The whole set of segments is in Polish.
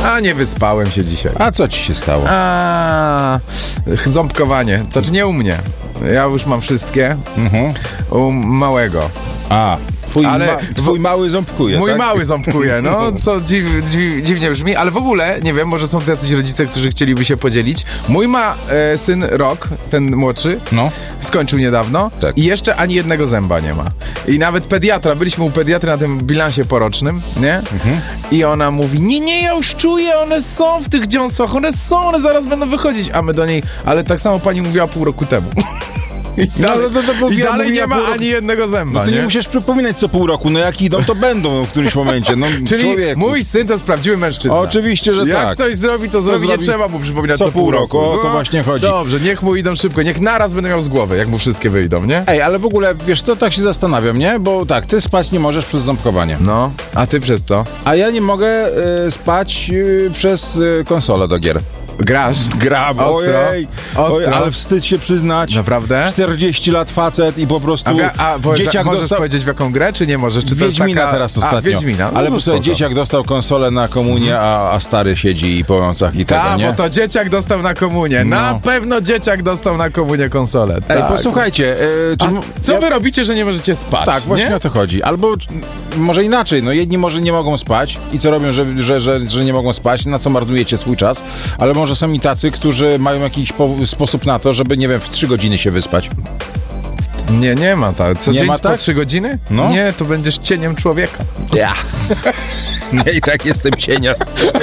A nie wyspałem się dzisiaj. A co ci się stało? Ząbkowanie. Znaczy nie u mnie. Ja już mam wszystkie. U małego. Twój mały ząbkuje, Mój tak? mały ząbkuje, no, co dziwnie brzmi, ale w ogóle, nie wiem, może są tu jacyś rodzice, którzy chcieliby się podzielić. Mój ma syn rok, ten młodszy, skończył niedawno i jeszcze ani jednego zęba nie ma. I nawet pediatra, byliśmy u pediatry na tym bilansie porocznym, nie? I ona mówi, nie, ja już czuję, one są w tych dziąsłach, one zaraz będą wychodzić. A my do niej, ale tak samo pani mówiła pół roku temu. I dalej nie ma ani jednego zęba. No to nie musisz przypominać co pół roku. No jak idą, to będą w którymś momencie. No, czyli człowieku. Mój syn to jest prawdziwy mężczyzna. Oczywiście, że jak tak. Jak coś zrobi, to zrobi. Nie trzeba mu przypominać co pół roku. O to właśnie chodzi. Dobrze, niech mu idą szybko. Niech naraz będę miał z głowy, jak mu wszystkie wyjdą, nie? Ej, ale w ogóle, wiesz co, tak się zastanawiam, nie? Bo tak, ty spać nie możesz przez ząbkowanie. No, a ty przez co? A ja nie mogę spać przez konsolę do gier. Gram, ostro. Ojej, ale wstyd się przyznać. Naprawdę? 40 lat facet i po prostu dzieciak możesz powiedzieć w jaką grę, czy nie możesz? Czy Wiedźmina to jest taka... teraz ostatnio. Wiedźmina. Ale po sobie dzieciak dostał konsolę na komunię, a stary siedzi po nocach i tego, nie? Bo to dzieciak dostał na komunię. No. Na pewno dzieciak dostał na komunię konsolę. Ej, posłuchajcie. Co wy robicie, że nie możecie spać? Tak, właśnie o to chodzi. Albo może inaczej, no jedni może nie mogą spać i co robią, że nie mogą spać, na co marnujecie swój czas, ale może są i tacy, którzy mają jakiś sposób na to, żeby, nie wiem, w 3 godziny się wyspać. Nie ma tak. Co nie dzień ma tak? po 3 godziny? No. Nie, to będziesz cieniem człowieka. Ja. Nie, i tak jestem cienias.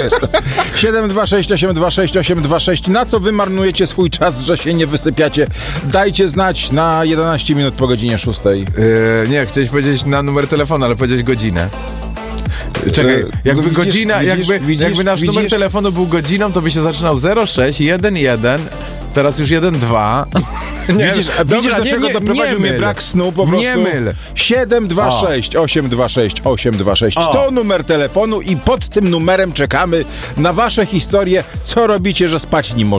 726826826. Na co wy marnujecie swój czas, że się nie wysypiacie? Dajcie znać na 11 minut po godzinie 6. Nie, chciałeś powiedzieć na numer telefonu, ale powiedzieć godzinę. Czekaj, jakby godzina, jakby nasz numer telefonu był godziną, to by się zaczynał 0611, teraz już 12. Widzisz, dlaczego doprowadził mnie brak snu po prostu? Nie myl. 726 826 826. To numer telefonu i pod tym numerem czekamy na wasze historie, co robicie, że spać nie możecie.